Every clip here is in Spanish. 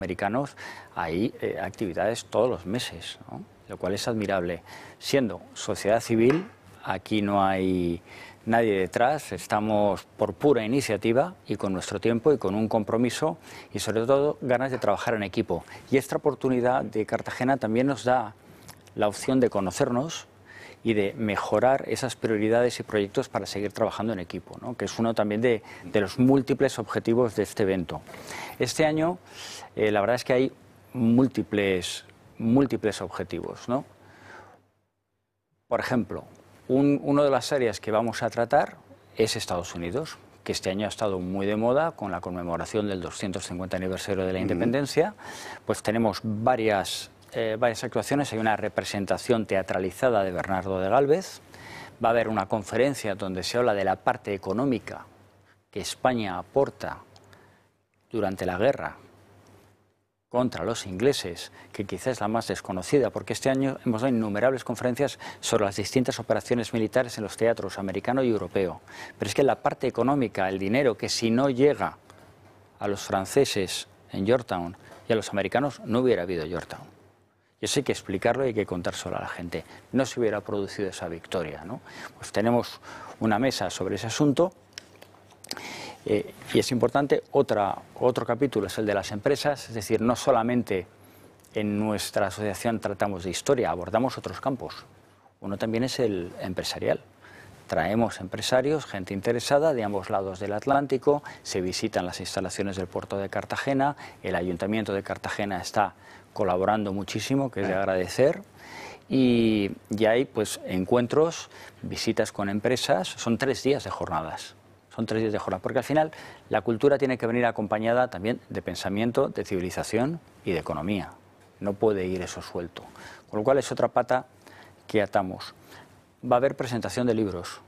americanos hay actividades todos los meses, ¿no? Lo cual es admirable. Siendo sociedad civil, aquí no hay nadie detrás, estamos por pura iniciativa y con nuestro tiempo y con un compromiso y sobre todo ganas de trabajar en equipo. Y esta oportunidad de Cartagena también nos da la opción de conocernos y de mejorar esas prioridades y proyectos para seguir trabajando en equipo, ¿no? Que es uno también de los múltiples objetivos de este evento. Este año la verdad es que hay múltiples objetivos, ¿no? Por ejemplo, una de las áreas que vamos a tratar es Estados Unidos, que este año ha estado muy de moda con la conmemoración del 250 aniversario de la independencia. Pues tenemos varias actuaciones. Hay una representación teatralizada de Bernardo de Gálvez. Va a haber una conferencia donde se habla de la parte económica que España aporta durante la guerra contra los ingleses, que quizás es la más desconocida, porque este año hemos dado innumerables conferencias sobre las distintas operaciones militares en los teatros americano y europeo. Pero es que la parte económica, el dinero que si no llega a los franceses en Yorktown y a los americanos, no hubiera habido Yorktown. Y eso hay que explicarlo y hay que contárselo a la gente. No se hubiera producido esa victoria, ¿no? Pues tenemos una mesa sobre ese asunto. Y es importante, otro capítulo es el de las empresas, es decir, no solamente en nuestra asociación tratamos de historia, abordamos otros campos. Uno también es el empresarial. Traemos empresarios, gente interesada de ambos lados del Atlántico, se visitan las instalaciones del puerto de Cartagena, el Ayuntamiento de Cartagena está colaborando muchísimo, que es de agradecer. Y hay pues encuentros, visitas con empresas, son 3 días de jornadas. Son 3 días de jornada, porque al final la cultura tiene que venir acompañada también de pensamiento, de civilización y de economía. No puede ir eso suelto. Con lo cual es otra pata que atamos. Va a haber presentación de libros.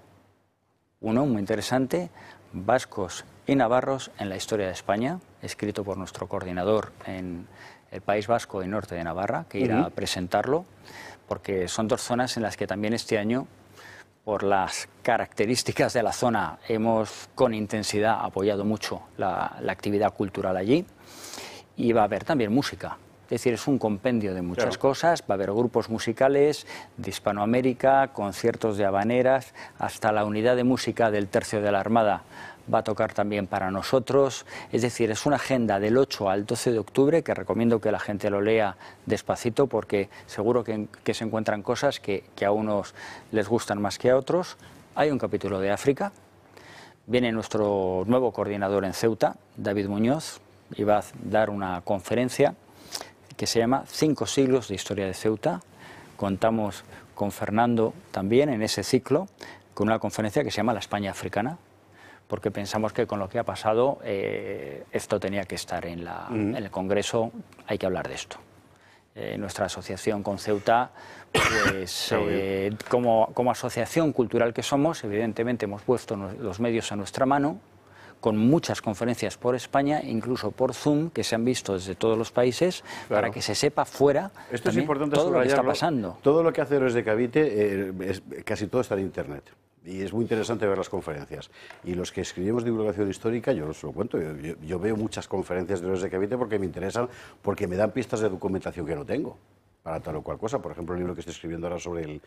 Uno muy interesante, Vascos y Navarros en la historia de España, escrito por nuestro coordinador en el País Vasco y Norte de Navarra, que irá a presentarlo, porque son 2 zonas en las que también este año, por las características de la zona, hemos con intensidad apoyado mucho la actividad cultural allí. Y va a haber también música, es decir, es un compendio de muchas cosas. Va a haber grupos musicales de Hispanoamérica, conciertos de habaneras, hasta la unidad de música del Tercio de la Armada va a tocar también para nosotros. Es decir, es una agenda del 8 al 12 de octubre que recomiendo que la gente lo lea despacito, porque seguro que se encuentran cosas que a unos les gustan más que a otros. Hay un capítulo de África. Viene nuestro nuevo coordinador en Ceuta, David Muñoz, y va a dar una conferencia que se llama 5 siglos de historia de Ceuta. Contamos con Fernando también en ese ciclo, con una conferencia que se llama La España Africana, porque pensamos que con lo que ha pasado esto tenía que estar en el Congreso, hay que hablar de esto. Nuestra asociación con Ceuta, pues como asociación cultural que somos, evidentemente hemos puesto los medios a nuestra mano, con muchas conferencias por España, incluso por Zoom, que se han visto desde todos los países, para que se sepa fuera esto es importante todo lo que está pasando. Todo lo que hace Héroes de Cavite, casi todo está en Internet. Y es muy interesante ver las conferencias. Y los que escribimos divulgación histórica, yo os lo cuento, yo veo muchas conferencias de Héroes de Cavite porque me interesan, porque me dan pistas de documentación que no tengo, para tal o cual cosa. Por ejemplo, el libro que estoy escribiendo ahora sobre el...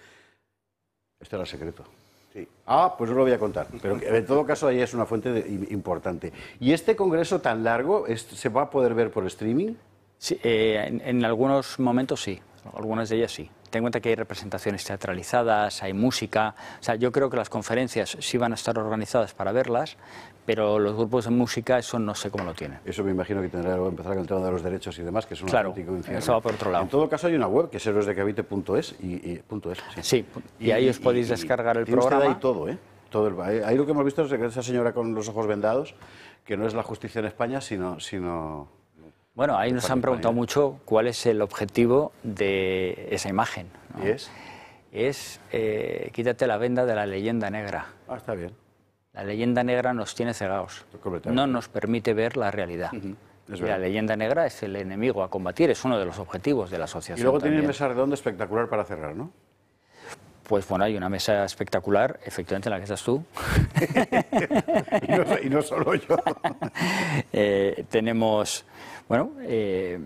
Este era secreto. Sí. Ah, pues no lo voy a contar, pero en todo caso ahí es una fuente importante. ¿Y este congreso tan largo se va a poder ver por streaming? Sí, en algunos momentos sí, algunas de ellas sí. Ten en cuenta que hay representaciones teatralizadas, hay música. O sea, yo creo que las conferencias sí van a estar organizadas para verlas, pero los grupos de música, eso no sé cómo lo tienen. Eso me imagino que tendrá que empezar con el tema de los derechos y demás, que es un auténtico infierno. Eso va por otro lado. En todo caso hay una web que es héroesdecavite.es sí, y ahí os podéis descargar el programa. Usted ahí todo, ¿eh? Ahí lo que hemos visto es esa señora con los ojos vendados, que no es la justicia en España, sino bueno, ahí nos han preguntado mucho cuál es el objetivo de esa imagen, ¿no? ¿Y es quítate la venda de la leyenda negra. Ah, está bien. La leyenda negra nos tiene cegados, no nos permite ver la realidad. La leyenda negra es el enemigo a combatir, es uno de los objetivos de la asociación. Y luego tiene una mesa redonda espectacular para cerrar, ¿no? Pues bueno, hay una mesa espectacular, efectivamente en la que estás tú. y no solo yo. Tenemos Bueno,